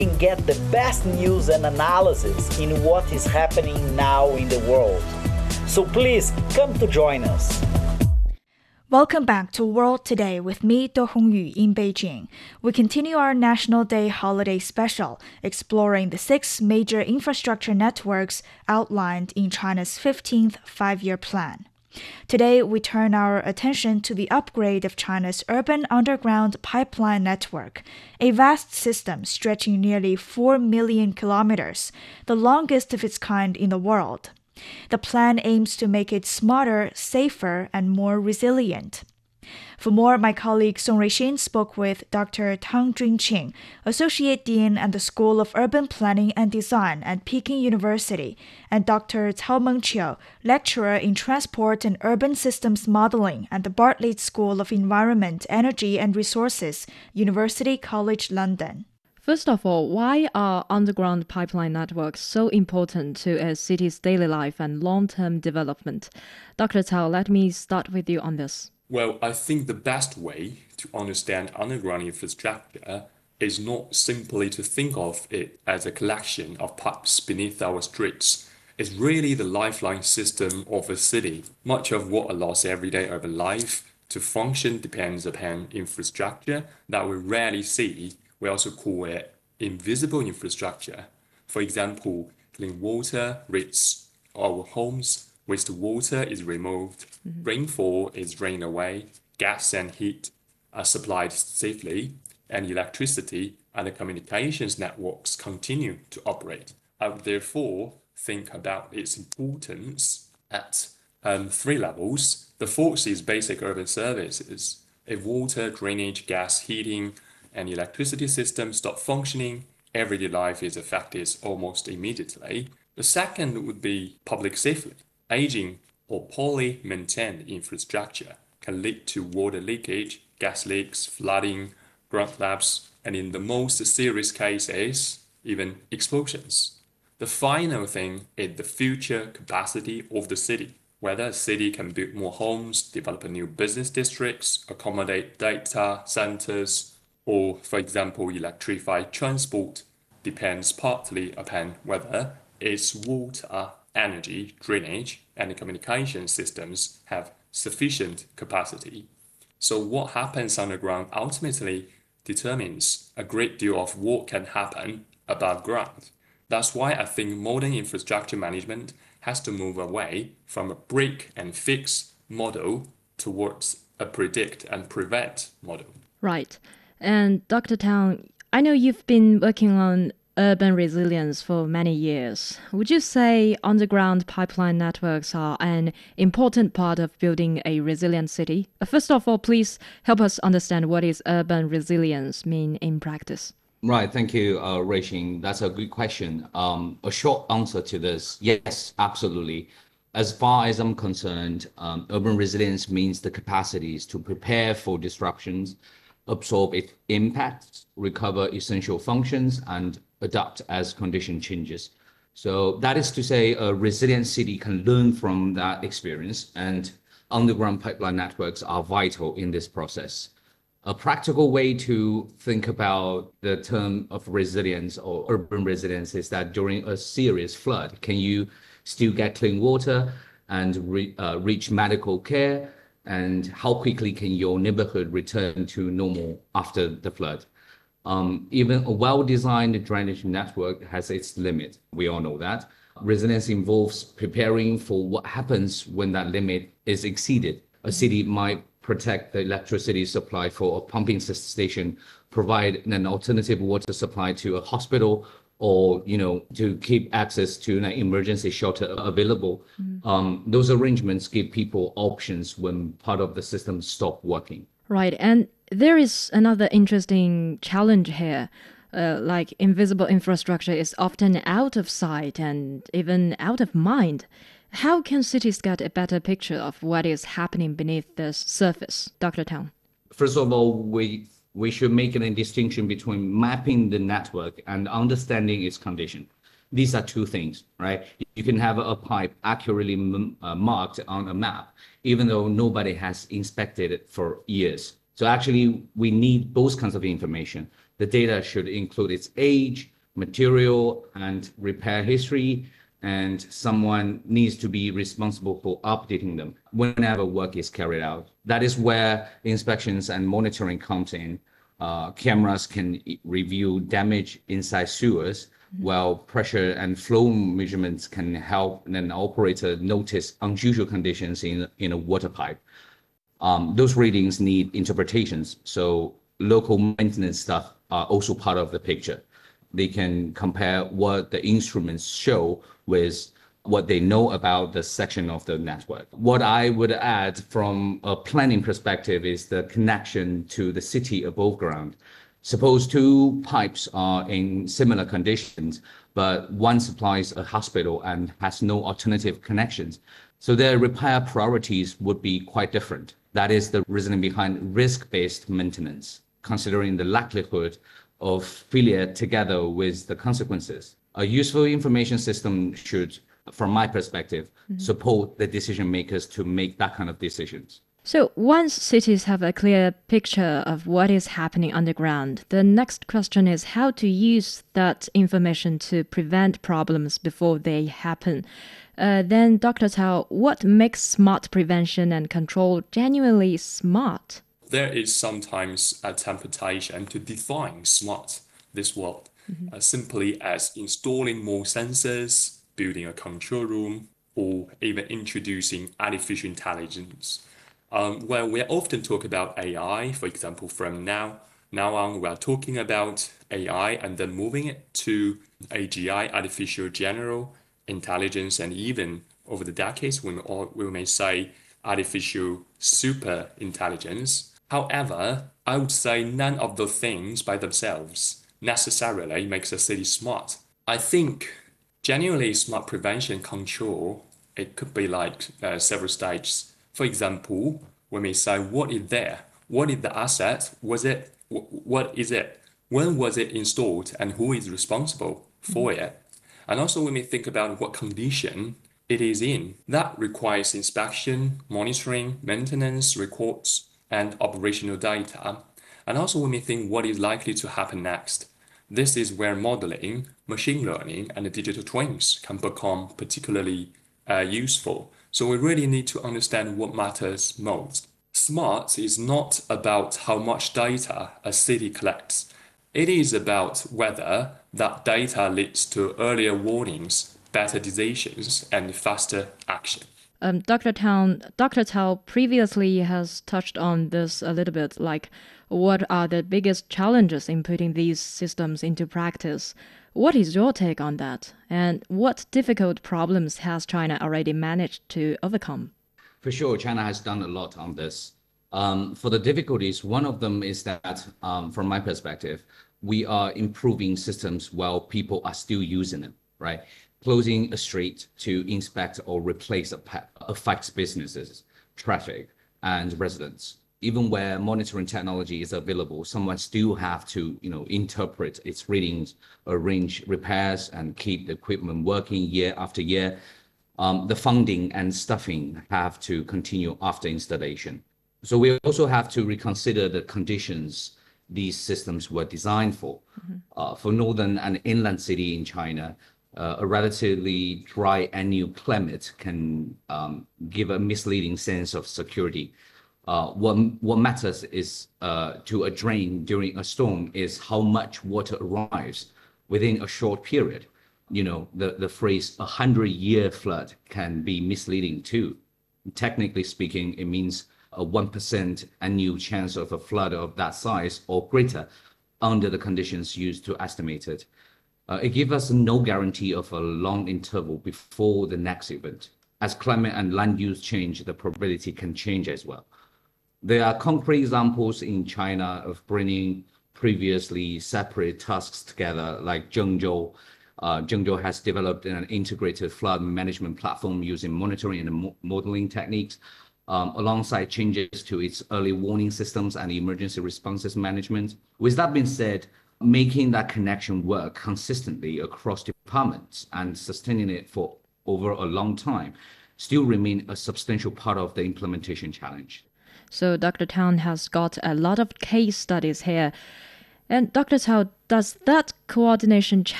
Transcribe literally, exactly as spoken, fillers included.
can get the best news and analysis in what is happening now in the world. So please come to join us. Welcome back to World Today with me, Do Hongyu, in Beijing. We continue our National Day holiday special, exploring the six major infrastructure networks outlined in China's fifteenth Five-Year Plan. Today, we turn our attention to the upgrade of China's urban underground pipeline network, a vast system stretching nearly four million kilometers, the longest of its kind in the world. The plan aims to make it smarter, safer, and more resilient. For more, my colleague Song Ruixin spoke with Doctor Tang Junqing, Associate Dean at the School of Urban Planning and Design at Peking University, and Doctor Cao Mengqiu, Lecturer in Transport and Urban Systems Modeling at the Bartlett School of Environment, Energy and Resources, University College London. First of all, why are underground pipeline networks so important to a city's daily life and long-term development? Doctor Cao, let me start with you on this. Well, I think the best way to understand underground infrastructure is not simply to think of it as a collection of pipes beneath our streets. It's really the lifeline system of a city. Much of what allows everyday urban life to function depends upon infrastructure that we rarely see. We also call it invisible infrastructure. For example, clean water reaches our homes, wastewater is removed, mm-hmm. rainfall is drained away, gas and heat are supplied safely, and electricity and the communications networks continue to operate. I would therefore think about its importance at um, three levels. The first is basic urban services. If water, drainage, gas, heating, and electricity systems stop functioning, everyday life is affected almost immediately. The second would be public safety. Aging or poorly maintained infrastructure can lead to water leakage, gas leaks, flooding, ground collapse, and in the most serious cases, even explosions. The final thing is the future capacity of the city. Whether a city can build more homes, develop new business districts, accommodate data centers, or, for example, electrify transport depends partly upon whether its water, energy, drainage, and communication systems have sufficient capacity. So what happens underground ultimately determines a great deal of what can happen above ground. That's why I think modern infrastructure management has to move away from a break and fix model towards a predict and prevent model. Right. And Doctor Tang, I know you've been working on urban resilience for many years. Would you say underground pipeline networks are an important part of building a resilient city? First of all, please help us understand what is urban resilience mean in practice. Right, thank you, uh, Ruixin. That's a good question. Um, a short answer to this, yes, absolutely. As far as I'm concerned, um, urban resilience means the capacities to prepare for disruptions, absorb its impacts, recover essential functions, and adapt as condition changes. So that is to say, a resilient city can learn from that experience, and underground pipeline networks are vital in this process. A practical way to think about the term of resilience or urban resilience is that during a serious flood, can you still get clean water and re, uh, reach medical care? And how quickly can your neighborhood return to normal after the flood? Um, even a well-designed drainage network has its limit. We all know that. Resilience involves preparing for what happens when that limit is exceeded. A city might protect the electricity supply for a pumping station, provide an alternative water supply to a hospital, or, you know, to keep access to an emergency shelter available. Mm. Um, those arrangements give people options when part of the system stop working. Right. And there is another interesting challenge here. Uh, like invisible infrastructure is often out of sight and even out of mind. How can cities get a better picture of what is happening beneath the surface, Doctor Tang? First of all, we we should make a distinction between mapping the network and understanding its condition. These are two things, right? You can have a pipe accurately uh, marked on a map, even though nobody has inspected it for years. So actually, we need both kinds of information. The data should include its age, material, and repair history, and someone needs to be responsible for updating them whenever work is carried out. That is where inspections and monitoring comes in. Uh, cameras can review damage inside sewers, mm-hmm. while pressure and flow measurements can help an operator notice unusual conditions in, in a water pipe. Um, those readings need interpretations, so local maintenance staff are also part of the picture. They can compare what the instruments show with what they know about the section of the network. What I would add from a planning perspective is the connection to the city above ground. Suppose two pipes are in similar conditions, but one supplies a hospital and has no alternative connections. So their repair priorities would be quite different. That is the reasoning behind risk-based maintenance, considering the likelihood of failure together with the consequences. A useful information system should, from my perspective, mm-hmm. support the decision makers to make that kind of decisions. So once cities have a clear picture of what is happening underground, the next question is how to use that information to prevent problems before they happen. Uh, then, Doctor Cao, what makes smart prevention and control genuinely smart? There is sometimes a temptation to define smart this word mm-hmm. as simply as installing more sensors, building a control room, or even introducing artificial intelligence. Um, well, we often talk about A I, for example, from now now on, we are talking about A I and then moving it to A G I, artificial general intelligence, and even over the decades, we may, we may say artificial super intelligence. However, I would say none of those things by themselves necessarily makes a city smart. I think genuinely smart prevention control, it could be like uh, several stages. For example, we may say, what is there? What is the asset? Was it? What is it? When was it installed? And who is responsible for mm-hmm. it? And also we may think about what condition it is in. That requires inspection, monitoring, maintenance, records, and operational data. And also we may think what is likely to happen next. This is where modeling, machine learning, and the digital twins can become particularly uh, useful. So we really need to understand what matters most. Smart is not about how much data a city collects. It is about whether that data leads to earlier warnings, better decisions, and faster action. Um, Doctor Tao, Doctor Tao previously has touched on this a little bit, like what are the biggest challenges in putting these systems into practice? What is your take on that? And what difficult problems has China already managed to overcome? For sure, China has done a lot on this. Um, for the difficulties, one of them is that, um, from my perspective, we are improving systems while people are still using them, right? Closing a street to inspect or replace a pet affects businesses, traffic, and residents. Even where monitoring technology is available, someone still have to, you know, interpret its readings, arrange repairs, and keep the equipment working year after year. Um, the funding and staffing have to continue after installation. So we also have to reconsider the conditions these systems were designed for. Mm-hmm. Uh, for northern and inland city in China, uh, a relatively dry annual climate can um, give a misleading sense of security. Uh, what, what matters is uh, to a drain during a storm is how much water arrives within a short period. You know, the, the phrase a hundred-year flood can be misleading too. Technically speaking, it means a one percent annual chance of a flood of that size or greater under the conditions used to estimate it. Uh, it gives us no guarantee of a long interval before the next event. As climate and land use change, the probability can change as well. There are concrete examples in China of bringing previously separate tasks together, like Zhengzhou. Uh, Zhengzhou has developed an integrated flood management platform using monitoring and mo modeling techniques, um, alongside changes to its early warning systems and emergency responses management. With that being said, making that connection work consistently across departments and sustaining it for over a long time still remain a substantial part of the implementation challenge. So Doctor Tang has got a lot of case studies here. And Doctor Cao, does that coordination